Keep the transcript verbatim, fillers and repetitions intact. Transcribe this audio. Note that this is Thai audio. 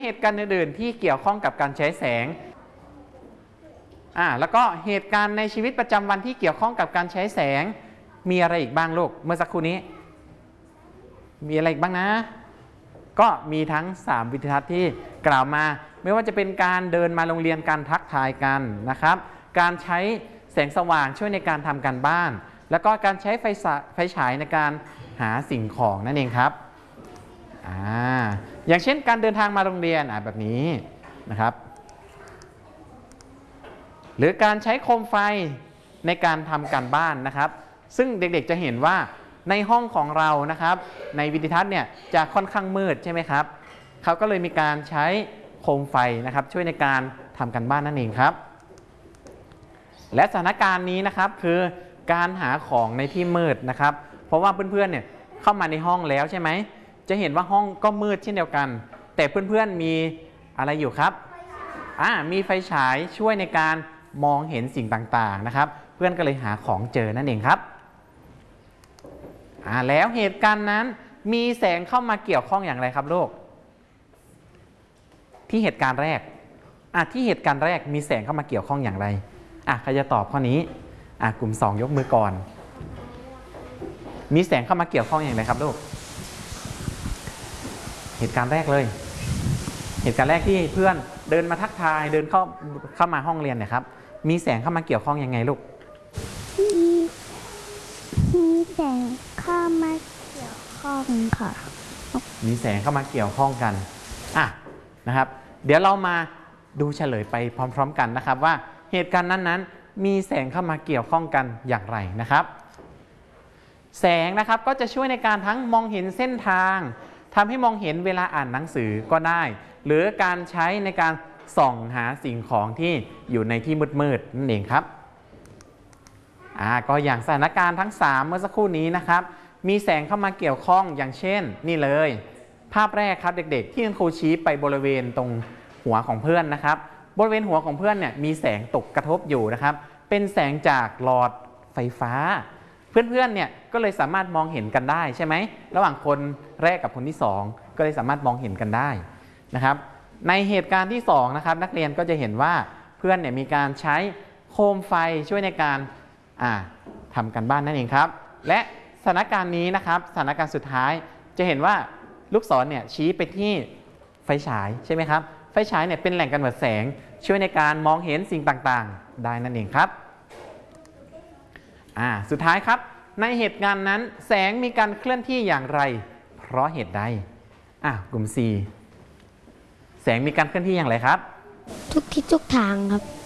เหตุการณ์อื่นๆที่เกี่ยวข้องกับการใช้แสงอ่าแล้วก็เหตุการณ์ในชีวิตประจำวันที่เกี่ยวข้องกับการใช้แสงมีอะไรอีกบ้างลูกเมื่อสักครู่นี้มีอะไรอีกบ้างนะก็มีทั้งสามวิธีทัศน์ที่กล่าวมาไม่ว่าจะเป็นการเดินมาโรงเรียนการทักทายกันนะครับการใช้แสงสว่างช่วยในการทำการบ้านแล้วก็การใช้ไฟไฟฉายในการหาสิ่งของนั่นเองครับอ่าอย่างเช่นการเดินทางมาโรงเรียนอ่าแบบนี้นะครับหรือการใช้โคมไฟในการทำการบ้านนะครับซึ่งเด็กๆจะเห็นว่าในห้องของเรานะครับในวิดีทัศน์เนี่ยจะค่อนข้างมืดใช่ไหมครับเขาก็เลยมีการใช้โคมไฟนะครับช่วยในการทำการบ้านนั่นเองครับและสถานการณ์นี้นะครับคือการหาของในที่มืดนะครับเพราะว่าเพื่อนๆเนี่ยเข้ามาในห้องแล้วใช่ไหมจะเห็นว่าห้องก็มืดเช่นเดียวกันแต่เพื่อนๆมีอะไรอยู่ครับอ่ามีไฟฉายช่วยในการมองเห็นสิ่งต่างๆนะครับเพื่อนก็เลยหาของเจอนั่นเองครับอ่าแล้วเหตุการณ์นั้นมีแสงเข้ามาเกี่ยวข้องอย่างไรครับลูกที่เหตุการณ์แรกอ่ะที่เหตุการณ์แรกมีแสงเข้ามาเกี่ยวข้องอย่างไรอ่ะใครจะตอบข้อนี้อ่ะกลุ่มสองยกมือก่อนมีแสงเข้ามาเกี่ยวข้องอย่างไรครับลูกเหตุการณ์แรกเลยเหตุการณ์แรกที่เพื่อนเดินมาทักทายเดินเข้าเข้ามาห้องเรียนเนี่ยครับมีแสงเข้ามาเกี่ยวข้องยังไงลูกมีแสงเข้ามาเกี่ยวข้องค่ะมีแสงเข้ามาเกี่ยวข้องกันอ่ะนะครับเดี๋ยวเรามาดูเฉลยไปพร้อมๆกันนะครับว่าเหตุการณ์นั้นๆมีแสงเข้ามาเกี่ยวข้องกันอย่างไรนะครับแสงนะครับก็จะช่วยในการทั้งมองเห็นเส้นทางทำให้มองเห็นเวลาอ่านหนังสือก็ได้หรือการใช้ในการส่องหาสิ่งของที่อยู่ในที่มืดๆนั่นเองครับอ่าก็อย่างสถานการณ์ทั้งสามเมื่อสักครู่นี้นะครับมีแสงเข้ามาเกี่ยวข้องอย่างเช่นนี่เลยภาพแรกครับเด็กๆที่คุณครูชี้ไปบริเวณตรงหัวของเพื่อนนะครับบริเวณหัวของเพื่อนเนี่ยมีแสงตกกระทบอยู่นะครับเป็นแสงจากหลอดไฟฟ้าเพื่อนๆเนี่ยก็เลยสามารถมองเห็นกันได้ใช่ไหมระหว่างคนแรกกับคนที่สองก็เลยสามารถมองเห็นกันได้นะครับในเหตุการณ์ที่สองนะครับนักเรียนก็จะเห็นว่าเพื่อนเนี่ยมีการใช้โคมไฟช่วยในการอ่าทำกันบ้านนั่นเองครับและสถานการณ์นี้นะครับสถานการณ์สุดท้ายจะเห็นว่าลูกศรเนี่ยชี้ไปที่ไฟฉายใช่ไหมครับไฟฉายเนี่ยเป็นแหล่งกำเนิดแสงช่วยในการมองเห็นสิ่งต่างๆได้นั่นเองครับอ่าสุดท้ายครับในเหตุการณ์นั้นแสงมีการเคลื่อนที่อย่างไรเพราะเหตุใดอ่ากลุ่ม C แสงมีการเคลื่อนที่อย่างไรครับทุกทิศทุกทางครับ